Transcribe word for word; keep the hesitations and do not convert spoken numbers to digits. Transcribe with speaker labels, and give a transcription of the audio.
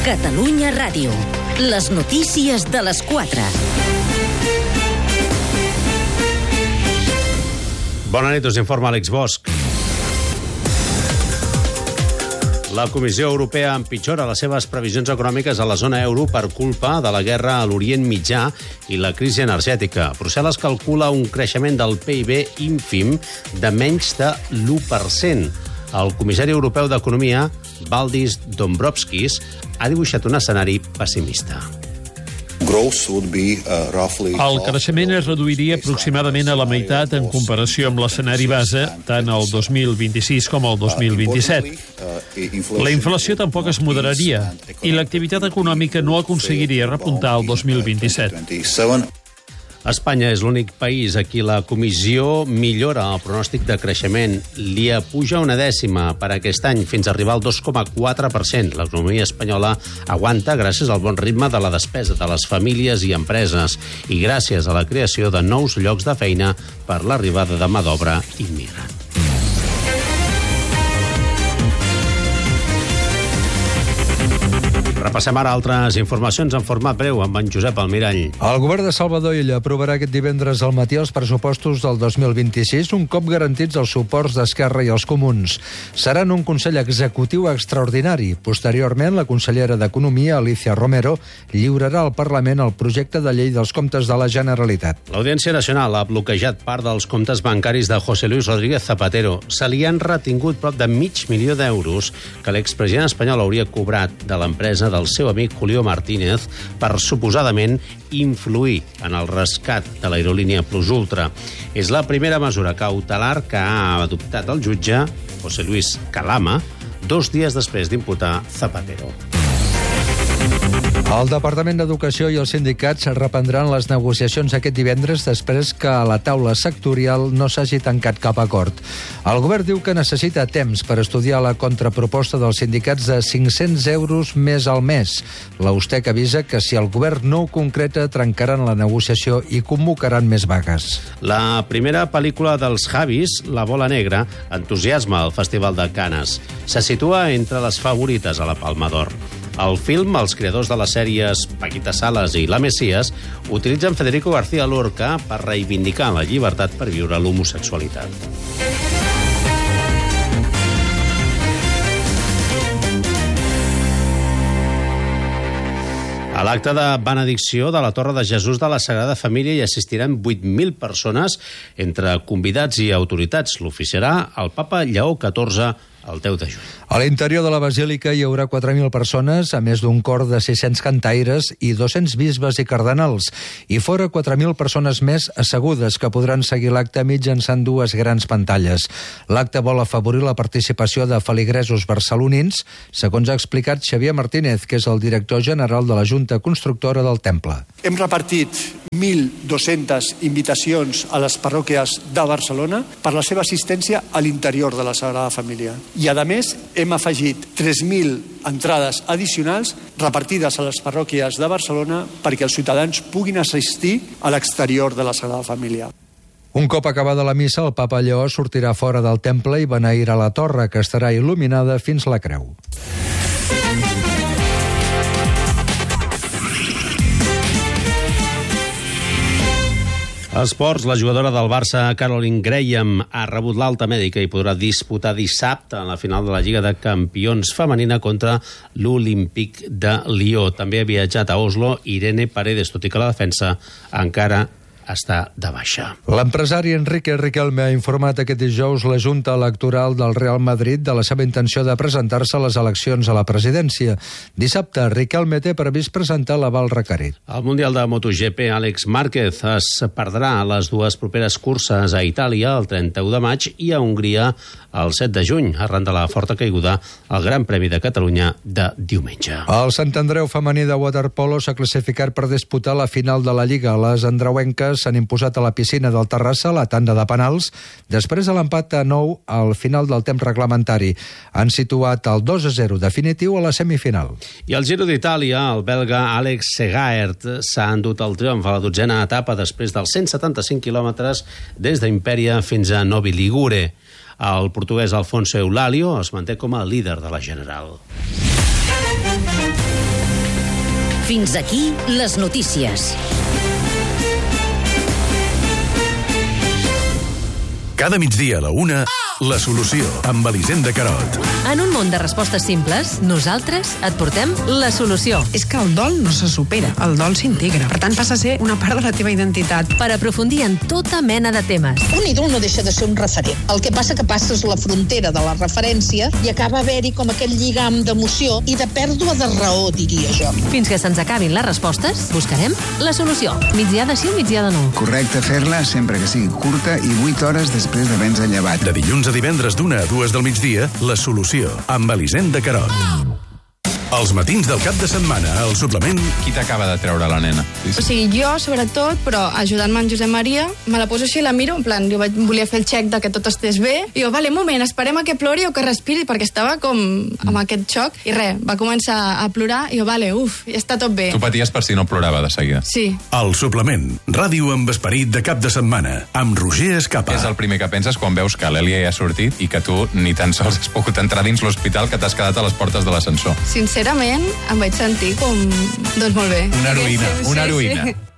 Speaker 1: Catalunya Ràdio. Les notícies de les quatre.
Speaker 2: Bona nit, us informa Àlex Bosch. La Comissió Europea empitjora les seves previsions econòmiques a la zona euro per culpa de la guerra a l'Orient Mitjà i la crisi energètica. Brussel·les calcula un creixement del P I B ínfim de menys de l'u per cent. El comissari europeu d'Economia, Valdis Dombrovskis, ha dibuixat un escenari pessimista.
Speaker 3: El creixement es reduiria aproximadament a la meitat en comparació amb l'escenari base, tant el dos mil vint-i-sis com el dos mil vint-i-set. La inflació tampoc es moderaria i l'activitat econòmica no aconseguiria repuntar el dos mil vint-i-set.
Speaker 2: Espanya és l'únic país a qui la Comissió millora el pronòstic de creixement. Li apuja una dècima per aquest any fins a arribar al dos coma quatre per cent. L'economia espanyola aguanta gràcies al bon ritme de la despesa de les famílies i empreses i gràcies a la creació de nous llocs de feina per l'arribada de mà d'obra immigrant. Repassem ara altres informacions en format breu amb en Josep Almirall.
Speaker 4: El govern de Salvador Illa aprovarà aquest divendres al matí els pressupostos del dos mil vint-i-sis, un cop garantits els suports d'Esquerra i els comuns. Seran un Consell Executiu extraordinari. Posteriorment, la consellera d'Economia, Alicia Romero, lliurarà al Parlament el projecte de llei dels comptes de la Generalitat.
Speaker 2: L'Audiència Nacional ha bloquejat part dels comptes bancaris de José Luis Rodríguez Zapatero. Se li han retingut prop de mig milió d'euros que l'expresident espanyol hauria cobrat de l'empresa del seu amic Julio Martínez per suposadament influir en el rescat de l'aerolínia Plus Ultra. És la primera mesura cautelar que ha adoptat el jutge José Luis Calama dos dies després d'imputar Zapatero.
Speaker 4: El Departament d'Educació i els sindicats reprendran les negociacions aquest divendres després que a la taula sectorial no s'hagi tancat cap acord. El govern diu que necessita temps per estudiar la contraproposta dels sindicats de cinc-cents euros més al mes. L'Ustec avisa que si el govern no ho concreta trencaran la negociació i convocaran més vagues.
Speaker 2: La primera pel·lícula dels Javis, La bola negra, entusiasma al Festival de Canes. Se situa entre les favorites a la Palma d'Or. Al film, els creadors de les sèries Paquita Salas i La Mesías utilitzen Federico García Lorca per reivindicar la llibertat per viure l'homosexualitat. A l'acte de benedicció de la Torre de Jesús de la Sagrada Família hi assistiran vuit mil persones, entre convidats i autoritats. L'oficiarà el papa Lleó catorze el deu de juny.
Speaker 4: A l'interior de la Basílica hi haurà quatre mil persones, a més d'un cor de sis-cents cantaires i dos-cents bisbes i cardenals. I fora quatre mil persones més assegudes que podran seguir l'acte mitjançant dues grans pantalles. L'acte vol afavorir la participació de feligresos barcelonins, segons ha explicat Xavier Martínez, que és el director general de la Junta Constructora del Temple.
Speaker 5: Hem repartit mil dues-centes invitacions a les parròquies de Barcelona per la seva assistència a l'interior de la Sagrada Família. I, a més, hem afegit tres mil entrades addicionals repartides a les parròquies de Barcelona perquè els ciutadans puguin assistir a l'exterior de la Sagrada Família.
Speaker 4: Un cop acabada la missa, el papa Lleó sortirà fora del temple i beneirà la torre, que estarà il·luminada fins la creu.
Speaker 2: Esports, la jugadora del Barça, Caroline Graham, ha rebut l'alta mèdica i podrà disputar dissabte en la final de la Lliga de Campions femenina contra l'Olímpic de Lió. També ha viatjat a Oslo Irene Paredes, tot i que la defensa encara està de baixa.
Speaker 4: L'empresari Enrique Riquelme ha informat aquest dijous la Junta Electoral del Real Madrid de la seva intenció de presentar-se a les eleccions a la presidència. Dissabte, Riquelme té previst presentar l'aval requerit.
Speaker 2: Al Mundial de MotoGP, Àlex Márquez es perdrà les dues properes curses a Itàlia el trenta-u de maig i a Hongria el set de juny, arran de la forta caiguda al Gran Premi de Catalunya de diumenge.
Speaker 4: El Sant Andreu femení de waterpolo s'ha classificat per disputar la final de la Lliga. Les andreuenques s'han imposat a la piscina del Terrassa la tanda de penals després de l'empat a nou al final del temps reglamentari. Han situat el dos a zero definitiu a la semifinal.
Speaker 2: I al Giro d'Itàlia, el belga Alex Segaert s'ha endut el triomf a la dotzena etapa després dels cent setanta-cinc quilòmetres des d'Imperia fins a Novi Ligure. El portuguès Alfonso Eulálio es manté com a líder de la general.
Speaker 1: Fins aquí les notícies.
Speaker 6: Cada migdia a la una, La Solució, amb Elisenda Carot.
Speaker 7: En un món de respostes simples, nosaltres et portem la solució.
Speaker 8: És que el dol no se supera, el dol s'integra. Per tant, passa a ser una part de la teva identitat.
Speaker 7: Per aprofundir en tota mena de temes.
Speaker 9: Un ídol no deixa de ser un referent. El que passa que passes la frontera de la referència i acaba haver-hi com aquell lligam d'emoció i de pèrdua de raó, diria jo.
Speaker 7: Fins que se'ns acabin les respostes, buscarem la solució. Migdiada sí o migdiada no.
Speaker 10: Correcte fer-la sempre que sigui curta i vuit hores després d'haver-nos llevat.
Speaker 6: De dilluns a divendres d'una a dues del migdia, La Solució, amb Elisenda Carot. Els matins del cap de setmana, al suplement...
Speaker 11: Qui t'acaba de treure la nena?
Speaker 12: O sigui, jo, sobretot, però ajudant-me en Josep Maria, me la poso així i la miro, en plan, jo vaig, volia fer el xec de que tot estés bé, i jo, vale, un moment, esperem a que plori o que respiri, perquè estava com amb aquest xoc, i res, va començar a plorar, i jo, vale, uf, ja està tot bé.
Speaker 11: Tu paties per si no plorava de seguida.
Speaker 12: Sí.
Speaker 6: El suplement, ràdio amb esperit de cap de setmana, amb Roger Escapa.
Speaker 11: És el primer que penses quan veus que l'Èlia ja ha sortit i que tu ni tan sols has pogut entrar dins l'hospital, que t'has quedat a les portes de l'ascensor.
Speaker 12: Sincerament, em vaig sentir com... doncs molt bé.
Speaker 11: Una heroïna,
Speaker 12: sí,
Speaker 11: una heroïna.
Speaker 12: Sí, sí.